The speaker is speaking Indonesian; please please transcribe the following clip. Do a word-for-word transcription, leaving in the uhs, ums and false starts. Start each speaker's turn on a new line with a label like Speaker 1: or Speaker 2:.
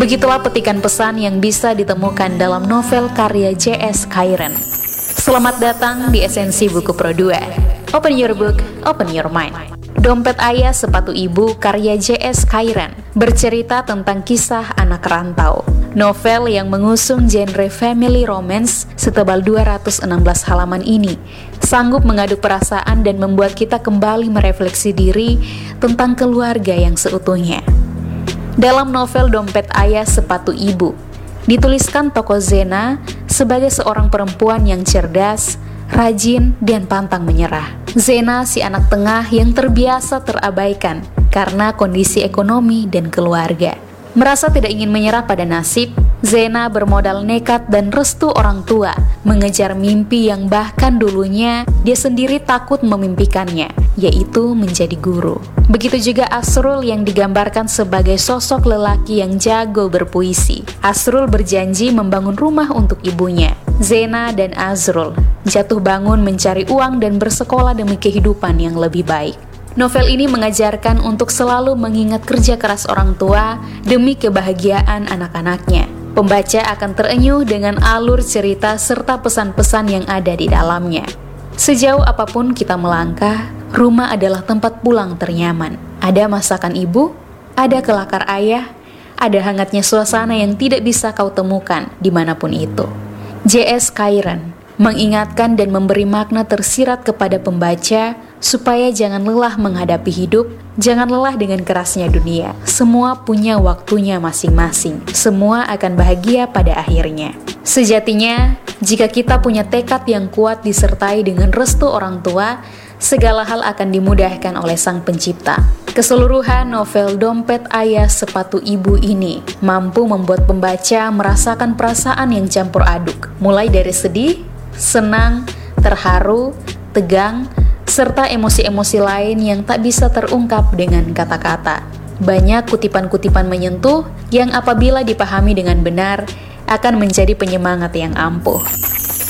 Speaker 1: Begitulah petikan pesan yang bisa ditemukan dalam novel karya J S Kairen. Selamat datang di Esensi Buku Pro dua. Open your book, open your mind. Dompet Ayah Sepatu Ibu karya J S Kairen bercerita tentang kisah anak rantau. Novel yang mengusung genre family romance setebal dua ratus enam belas halaman ini sanggup mengaduk perasaan dan membuat kita kembali merefleksi diri tentang keluarga yang seutuhnya. Dalam novel Dompet Ayah Sepatu Ibu, dituliskan tokoh Zena sebagai seorang perempuan yang cerdas, rajin, dan pantang menyerah. Zena si anak tengah yang terbiasa terabaikan karena kondisi ekonomi dan keluarga. Merasa tidak ingin menyerah pada nasib, Zena bermodal nekat dan restu orang tua, mengejar mimpi yang bahkan dulunya dia sendiri takut memimpikannya, yaitu menjadi guru. Begitu juga Asrul yang digambarkan sebagai sosok lelaki yang jago berpuisi. Asrul berjanji membangun rumah untuk ibunya. Zena dan Azrul jatuh bangun mencari uang dan bersekolah demi kehidupan yang lebih baik. Novel ini mengajarkan untuk selalu mengingat kerja keras orang tua demi kebahagiaan anak-anaknya. Pembaca akan terenyuh dengan alur cerita serta pesan-pesan yang ada di dalamnya. Sejauh apapun kita melangkah, rumah adalah tempat pulang ternyaman. Ada masakan ibu, ada kelakar ayah, ada hangatnya suasana yang tidak bisa kau temukan dimanapun itu. J S Kairen mengingatkan dan memberi makna tersirat kepada pembaca supaya jangan lelah menghadapi hidup, jangan lelah dengan kerasnya dunia. Semua punya waktunya masing-masing. Semua akan bahagia pada akhirnya. Sejatinya, jika kita punya tekad yang kuat disertai dengan restu orang tua, segala hal akan dimudahkan oleh Sang Pencipta. Keseluruhan novel Dompet Ayah Sepatu Ibu ini mampu membuat pembaca merasakan perasaan yang campur aduk, mulai dari sedih, senang, terharu, tegang, serta emosi-emosi lain yang tak bisa terungkap dengan kata-kata. Banyak kutipan-kutipan menyentuh yang apabila dipahami dengan benar akan menjadi penyemangat yang ampuh.